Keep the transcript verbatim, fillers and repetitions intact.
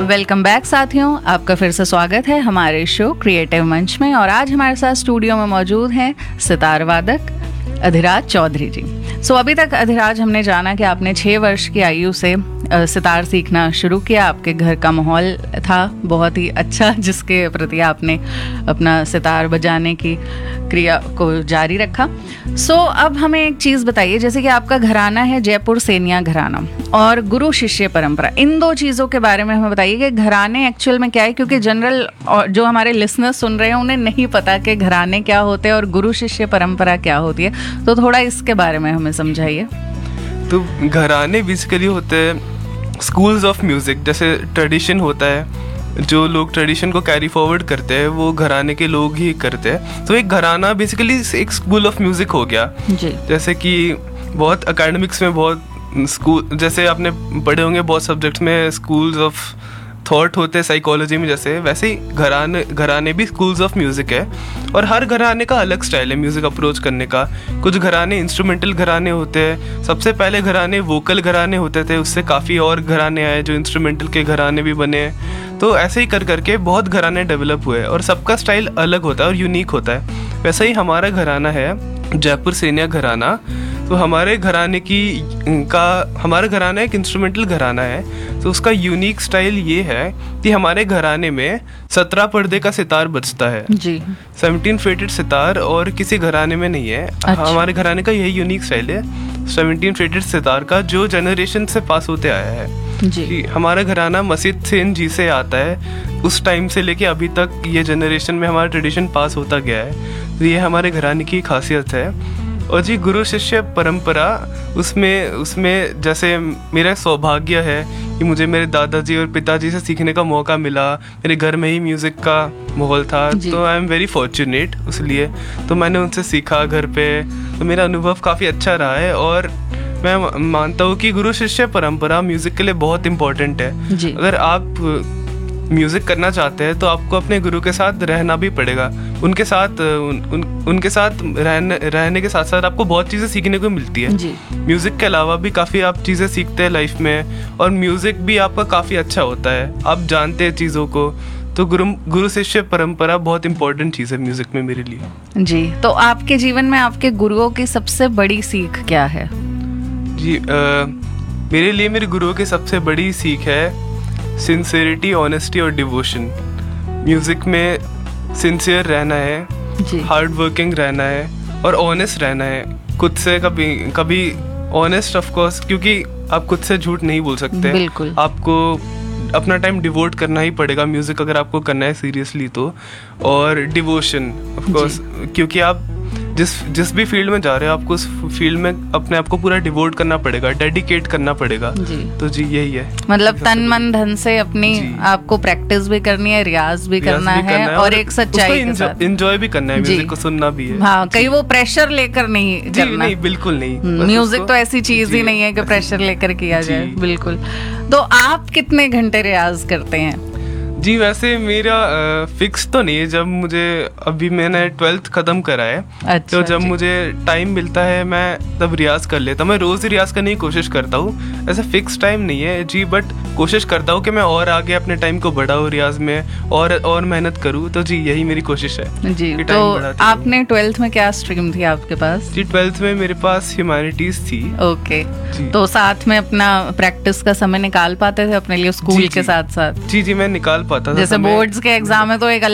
Welcome back साथियों, आपका फिर से स्वागत है हमारे शो क्रिएटिव मंच में। और आज हमारे साथ स्टूडियो में मौजूद हैं सितार वादक अधिराज चौधरी जी। सो अभी तक अधिराज, हमने जाना कि आपने छः वर्ष की आयु से सितार सीखना शुरू किया। आपके घर का माहौल था बहुत ही अच्छा, जिसके प्रति आपने अपना सितार बजाने की क्रिया को जारी रखा। सो so, अब हमें एक चीज़ बताइए, जैसे कि आपका घराना है जयपुर सेनिया घराना और गुरु शिष्य परंपरा, इन दो चीज़ों के बारे में हमें बताइए कि घराने एक्चुअल में क्या है, क्योंकि जनरल जो हमारे लिसनर्स सुन रहे हैं उन्हें नहीं पता कि घराने क्या होते हैं और गुरु शिष्य परंपरा क्या होती है। तो थोड़ा इसके बारे में हमें समझाइए। तो घराने बेसिकली होते हैं स्कूल्स ऑफ म्यूज़िक। जैसे ट्रेडिशन होता है, जो लोग ट्रेडिशन को कैरी फॉरवर्ड करते हैं वो घराने के लोग ही करते हैं। तो एक घराना बेसिकली एक स्कूल ऑफ म्यूज़िक हो गया जी। जैसे कि बहुत एकेडमिक्स में बहुत स्कूल, जैसे आपने पढ़े होंगे बहुत सब्जेक्ट्स में स्कूल्स ऑफ थॉट होते हैं साइकोलॉजी में, जैसे वैसे ही घराने घराने भी स्कूल्स ऑफ म्यूज़िक है। और हर घराने का अलग स्टाइल है म्यूज़िक अप्रोच करने का। कुछ घराने इंस्ट्रूमेंटल घराने होते हैं, सबसे पहले घराने वोकल घराने होते थे, उससे काफ़ी और घराने आए जो इंस्ट्रूमेंटल के घराने भी बने हैं। तो ऐसे ही कर करके बहुत घराने डेवलप हुए और सबका स्टाइल अलग होता है और यूनिक होता है। वैसे ही हमारा घराना है जयपुर सेनिया घराना। तो हमारे घराने की का हमारा घराना एक इंस्ट्रूमेंटल घराना है। तो उसका यूनिक स्टाइल ये है कि हमारे घराने में सत्रह पर्दे का सितार बजता है जी। सेवनटीन फेटेड सितार और किसी घराने में नहीं है। अच्छा। हमारे घराने का यही यूनिक स्टाइल है सेवनटीन फेटेड सितार का, जो जनरेशन से पास होते आया है जी। जी हमारा घराना मस्जिद सेन जी से आता है। उस टाइम से लेके अभी तक ये जनरेशन में हमारा ट्रेडिशन पास होता गया है। तो ये हमारे घराने की खासियत है। और जी गुरु शिष्य परंपरा, उसमें उसमें जैसे मेरा सौभाग्य है कि मुझे मेरे दादाजी और पिताजी से सीखने का मौका मिला। मेरे घर में ही म्यूज़िक का माहौल था, तो आई एम वेरी फॉर्चुनेट उसलिए। तो मैंने उनसे सीखा घर पे, तो मेरा अनुभव काफ़ी अच्छा रहा है। और मैं मानता हूँ कि गुरु शिष्य परंपरा म्यूज़िक के लिए बहुत इम्पोर्टेंट है। अगर आप म्यूज़िक करना चाहते हैं तो आपको अपने गुरु के साथ रहना भी पड़ेगा। उनके साथ उन, उन, उनके साथ रहने रहने के साथ साथ आपको बहुत चीज़ें सीखने को मिलती है। म्यूज़िक के अलावा भी काफ़ी आप चीज़ें सीखते हैं लाइफ में, और म्यूज़िक भी आपका काफ़ी अच्छा होता है, आप जानते हैं चीज़ों को। तो गुरु गुरु शिष्य परंपरा बहुत इंपॉर्टेंट चीज़ है म्यूज़िक में मेरे लिए जी। तो आपके जीवन में आपके गुरुओं की सबसे बड़ी सीख क्या है जी? आ, मेरे लिए मेरे गुरुओं की सबसे बड़ी सीख है सिंसियरिटी, ऑनेस्टी और डिवोशन। म्यूज़िक में सिंसियर रहना है, हार्ड वर्किंग रहना है और ऑनेस्ट रहना है खुद से। कभी कभी ऑनेस्ट ऑफ कोर्स, क्योंकि आप खुद से झूठ नहीं बोल सकते। बिल्कुल। आपको अपना टाइम डिवोट करना ही पड़ेगा म्यूज़िक अगर आपको करना है सीरियसली तो। और डिवोशन ऑफ कोर्स, क्योंकि आप जिस जिस भी फील्ड में जा रहे हो आपको उस फील्ड में अपने आप को पूरा डिवोट करना पड़ेगा, डेडिकेट करना पड़ेगा जी। तो जी यही है, मतलब तन मन धन से अपनी आपको प्रैक्टिस भी करनी है, रियाज भी करना है, है और, और एक सच्चाई के साथ एंजॉय भी करना है, म्यूजिक को सुनना भी है। हाँ, कहीं वो प्रेशर लेकर नहीं जी, करना। नहीं, बिल्कुल नहीं। म्यूजिक तो ऐसी चीज ही नहीं है कि प्रेशर लेकर किया जाए। बिल्कुल। तो आप कितने घंटे रियाज करते हैं? जी वैसे मेरा फिक्स तो नहीं है। जब मुझे, अभी मैंने ट्वेल्थ ख़त्म करा है। अच्छा, तो जब मुझे टाइम मिलता है मैं तब रियाज़ कर लेता हूँ। मैं रोज़ रियाज़ करने की कोशिश करता हूँ, ऐसा फिक्स टाइम नहीं है जी, बट कोशिश करता हूँ कि मैं और आगे अपने टाइम को बढ़ाऊँ रियाज में और और मेहनत करूँ। तो जी यही मेरी कोशिश है जी। तो आपने ट्वेल्थ में क्या स्ट्रीम थी आपके पास? जी ट्वेल्थ में मेरे पास ह्यूमैनिटीज़ थी। ओके। तो साथ में अपना प्रैक्टिस का समय निकाल पाते थे अपने लिए स्कूल के साथ साथ? जी जी मैं निकाल पाता था। जैसे बोर्ड्स के एग्जाम में तो एक